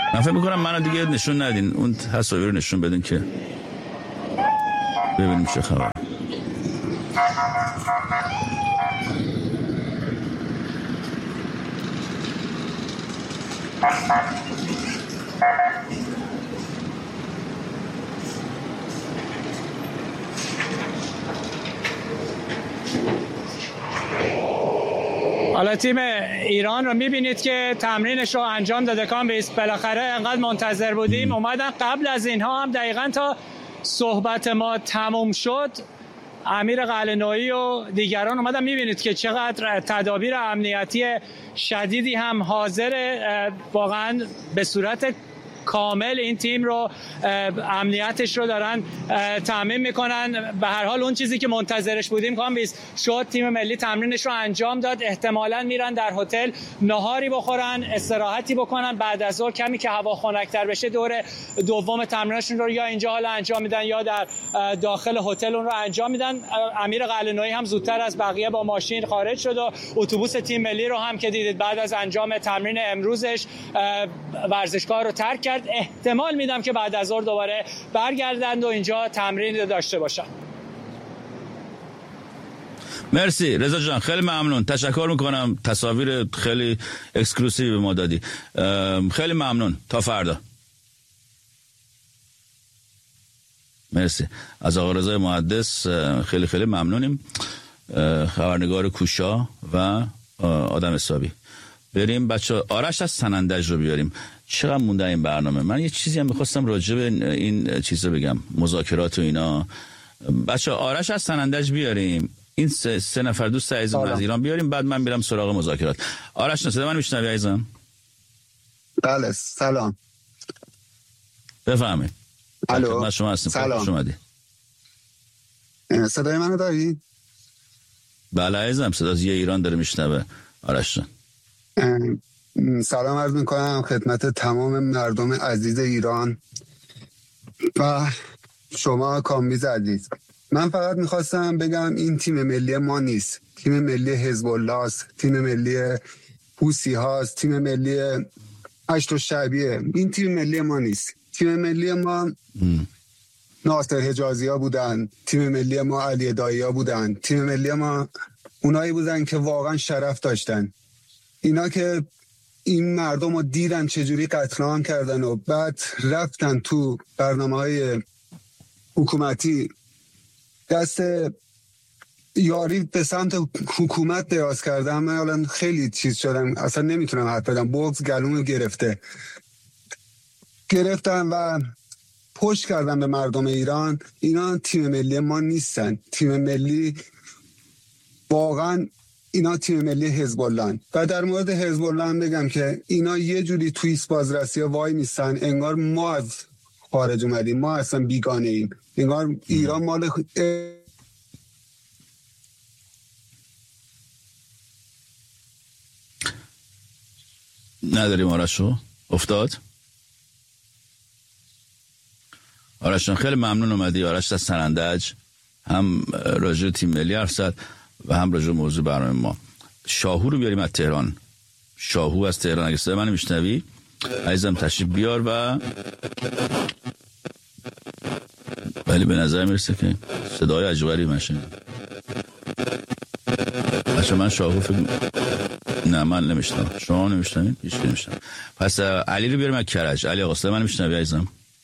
من فکر میکنم منو دیگه نشون ندین، اون تصاویر رو نشون بدین که ببینیم چه خبر. حالا تیم ایران رو میبینید که تمرینش رو انجام داده. کامبیز بالاخره انقدر منتظر بودیم اومدن. قبل از اینها هم دقیقاً تا صحبت ما تموم شد امیر قلعه‌نویی و دیگران اومدن. میبینید که چقدر تدابیر امنیتی شدیدی هم حاضر، واقعاً به صورت کامل این تیم رو امنیتش رو دارن تامین میکنن. به هر حال اون چیزی که منتظرش بودیم کامبیز شد، تیم ملی تمرینش رو انجام داد. احتمالاً میرن در هتل نهاری بخورن، استراحتی بکنن، بعد از ظهر کمی که هوا خنک‌تر بشه دور دوم تمرینشون رو یا اینجا حالا انجام میدن یا در داخل هتل اون رو انجام میدن. امیر قلعه‌نویی هم زودتر از بقیه با ماشین خارج شد و اتوبوس تیم ملی رو هم که دیدید بعد از انجام تمرین امروزش ورزشگاه رو ترک کرد. احتمال میدم که بعد از ظهر دوباره برگردند و اینجا تمرین داشته باشن. مرسی رضا جان، خیلی ممنون، تشکر میکنم، تصاویر خیلی اکسکلوسیو به ما دادی. خیلی ممنون، تا فردا. مرسی از آقا رضای محدث، خیلی خیلی ممنونیم. خبرنگار کوشا و آدم حسابی. بریم بچه آرش از سنندج رو بیاریم. چقدر مونده این برنامه؟ من یه چیزی هم میخواستم راجع به این چیزا بگم، مذاکرات و اینا. بچه آرش از سنندج بیاریم، این سه نفر دوست عزیزم از ایران بیاریم، بعد من میرم سراغ مذاکرات. آرش صدا من میشنوی عزیزم؟ بله سلام. بفهمید. الو من شما هستم. سلام. خوش اومدی. صدای منو داری؟ بله عزیزم، صدا از ایران داره میشنوه آرش جان. سلام عرض میکنم خدمت تمام مردم عزیز ایران و شما کامبیز عزیز. من فقط میخواستم بگم این تیم ملی ما نیست، تیم ملی حزب الله است، تیم ملی حوثی هاست، تیم ملی هشت شعبیه. این تیم ملی ما نیست. تیم ملی ما ناصر حجازی ها بودن، تیم ملی ما علی دایی ها بودن، تیم ملی ما اونایی بودن که واقعا شرف داشتن. اینا که این مردم رو دیدن چجوری قتل عام کردن و بعد رفتن تو برنامه‌های حکومتی دست یاری به سمت حکومت دراز کردن. من الان خیلی چیز شدم، اصلا نمیتونم حرف بدم، بغض گلومو گرفتن و پشت کردن به مردم ایران. اینا تیم ملی ما نیستن. تیم ملی واقعا اینا تیم ملی حزب الله. و در مورد حزب الله هم بگم که اینا یه جوری توی بازرسی ها وای میستن انگار ما از خارج اومدیم، ما اصلا بیگانه ایم، انگار ایران مال نداریم. آرشو افتاد. آرش خیلی ممنون اومدی. آرش از سنندج، هم راجع تیم ملی حرف زد و هم راجع موضوع برنامه ما. شاهو رو بیاریم از تهران. شاهو از تهران، اگه صدای منو میشنوی عزیزم تشریف بیار. و ولی به نظر میرسه که صدای عجیبی ماشین. بچه من شاهو نه من نمیشنم. شما نمیشنید؟ هیچ کی نمیشنه. پس علی رو بیاریم از کرج. علی آقا صدای منو میشنوی عزیزم؟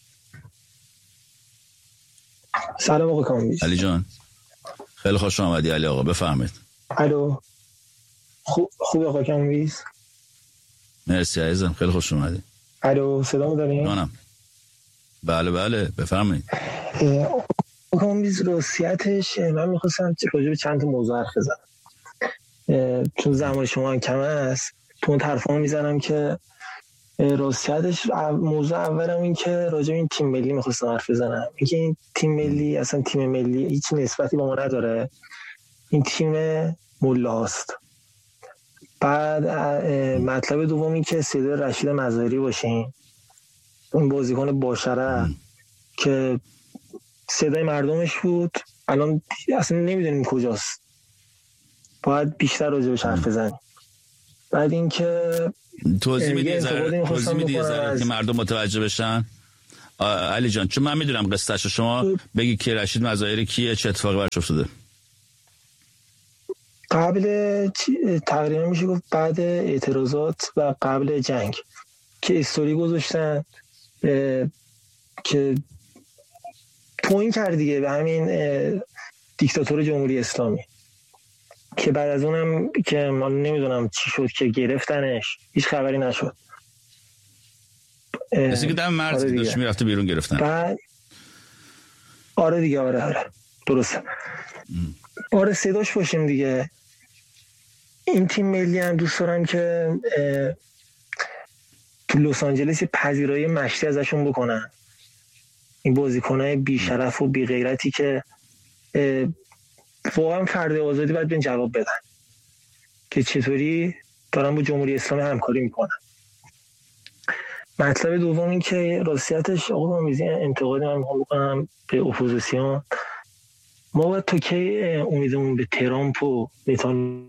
سلام آقا کامبیز. علی جان خیلی خوش آمدی علی آقا، بفرمایید. الو خوب آقا کامبیز. مرسی عزیزم، خیلی خوش اومدی. الو صدامو دارین؟ جانم بله بله بفرمایید. آقا کامبیز راستیتش من میخواستم راجع به چند تا موضوع حرف بزنم، چون زمان شما هم کم است. تو اون طرفا میزنم که راستیتش موضوع اولم این که راجع به این تیم ملی میخواستم حرف بزنم. میگه این تیم ملی اصلا تیم ملی هیچ نسبتی با ما نداره، این تیم ملاست. بعد مطلب دوم این که صدای رشید مزاری باشین، اون بازیکن باشرف که صدای مردمش بود، الان اصلا نمیدونیم کجاست. باید بیشتر راجع بهش حرف بزنیم. بعد اینکه توضیح میدی که مردم متوجه بشن. علی جان چون من میدونم قصه‌شو، شما بگی که رشید مظاهری کیه، چه اتفاقی براش افتاده؟ قبل تقریبا میشه گفت بعد اعتراضات و قبل جنگ که استوری گذاشتن که توهین کرد دیگه به همین دیکتاتور جمهوری اسلامی، که بعد از اونم که من نمیدونم چی شد که گرفتنش، هیچ خبری نشد. مثل که دم مرز آره داشت میرفته بیرون گرفتن. بعد آره دیگه آره درسته. آره صداش باشیم دیگه. این تیم ملی هم دوست دارم که تو لس آنجلس پذیرایی مشتی ازشون بکنن، این بازیکنای بی شرف و بی غیرتی که واقعا فرد آزادی باید به جواب بدن که چطوری دارن با جمهوری اسلامی همکاری میکنن. مطلب دوم این که راستیتش آقا میزی انتقادی من میخوام بکنم به اپوزیسیون، ما باید تا کی امیدمون به ترامپ و نتانیاهو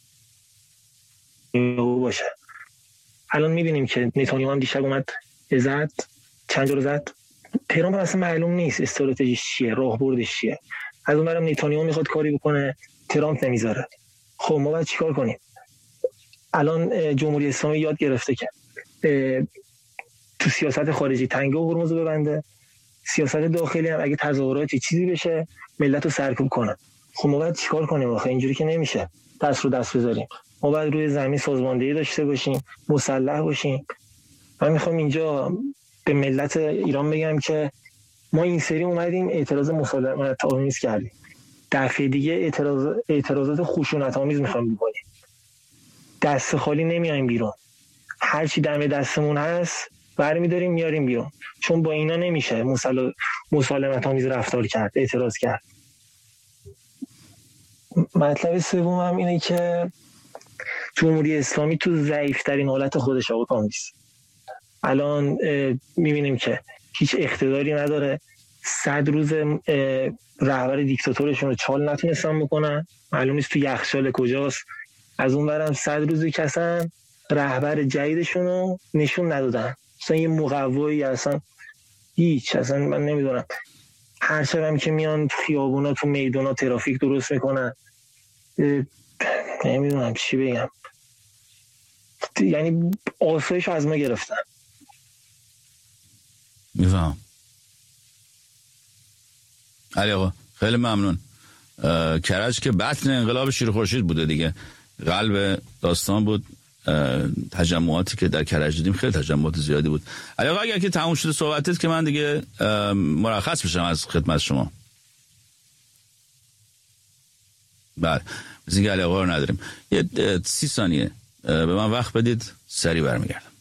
باشه؟ الان میبینیم که نتانیاهو هم دیشب اومد زد، چند جور زد. ترامپ اصلا معلوم نیست استراتژیش چیه، راهبردش چیه. از اون برم نتانیاهو میخواد کاری بکنه، ترامپ نمیذاره. خب ما باید چیکار کنیم؟ الان جمهوری اسلامی یاد گرفته که تو سیاست خارجی تنگه و هرمز ببنده، سیاست داخلی هم اگه تظاهراتی چیزی بشه ملت رو سرکوب کنن. خب ما باید چیکار کنیم آخه؟ اینجوری که نمیشه دست رو دست بذاریم. ما باید روی زمین سازماندهی داشته باشیم، مسلح باشیم. من میخوام اینجا به ملت ایران بگم که ما این سری اومدیم اعتراض مسالمت آمیز کردیم، دفعه دیگه اعتراضات خشونت آمیز میخوام بکنیم. دست خالی نمیایم بیرون، هر چی دم دستمون هست برمی‌داریم میاریم بیرون، چون با اینا نمیشه مسالمت آمیز رفتار کرد، اعتراض کرد. مطلب سوم هم اینه که جمهوری اسلامی تو ضعیف‌ترین حالت خودش آقا نیست. الان می‌بینیم که هیچ اقتداری نداره. 100 روز رهبر دیکتاتورشون رو چال نتونستن بکنن، معلوم نیست تو یخچال کجاست. از اون برم 100 روزی کسن رهبر جدیدشون رو نشون ندادن، اصلا یه مقوایی اصلا هیچ، اصلا من نمیدونم. هر شبم که میان تو خیابونا تو میدونا ترافیک درست میکنن، نمیدونم چی بگم، یعنی آسایش از ما گرفتن. میفهم. علی آقا خیلی ممنون. کرج که بطن انقلاب شیر خورشید بوده دیگه، قلب داستان بود. تجمعاتی که در کرج دیدیم خیلی تجمعات زیادی بود. علی آقا اگر که تموم شده صحبتت که من دیگه مرخص بشم از خدمت شما. بله مثل که علی آقا رو نداریم، یه 30 ثانیه به من وقت بدید، سریع برمیگردم.